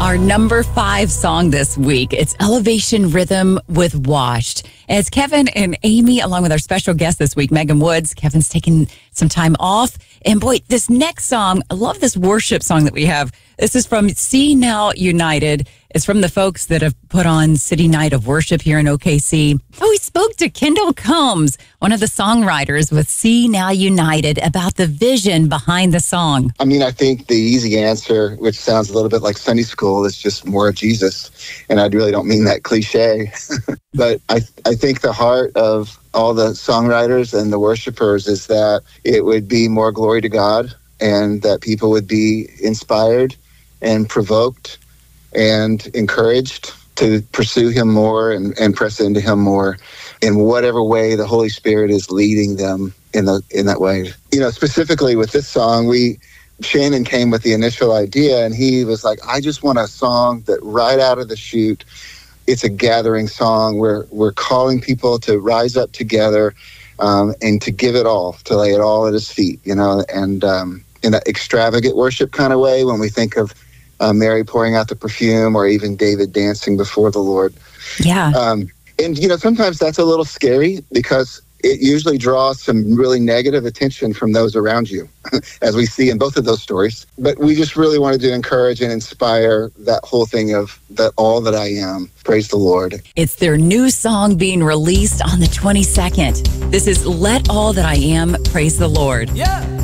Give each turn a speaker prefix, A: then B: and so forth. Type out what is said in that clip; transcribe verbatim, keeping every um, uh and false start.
A: Our number five song this week, it's Elevation Rhythm with Washed. As Kevin and Amy, along with our special guest this week, Megan Woods, Kevin's taking some time off. And boy, this next song, I love this worship song that we have. This is from See Now United. It's from the folks that have put on City Night of Worship here in O K C. Oh, we spoke to Kendall Combs, one of the songwriters with See Now United, about the vision behind the song.
B: I mean, I think the easy answer, which sounds a little bit like Sunday school, is just more of Jesus. And I really don't mean that cliche. But I, I think the heart of all the songwriters and the worshipers is that it would be more glory to God and that people would be inspired and provoked and encouraged to pursue him more and, and press into him more in whatever way the Holy Spirit is leading them in the in that way. You know, specifically with this song, we Shannon came with the initial idea, and he was like, I just want a song that right out of the chute, it's a gathering song where we're calling people to rise up together um, and to give it all, to lay it all at his feet, you know, and um, in that extravagant worship kind of way when we think of Uh, Mary pouring out the perfume, or even David dancing before the Lord.
A: Yeah.
B: Um, and, you know, sometimes that's a little scary because it usually draws some really negative attention from those around you, as we see in both of those stories. But we just really wanted to encourage and inspire that whole thing of that all that I am. Praise the Lord.
A: It's their new song being released on the twenty-second. This is Let All That I Am Praise the Lord.
C: Yeah.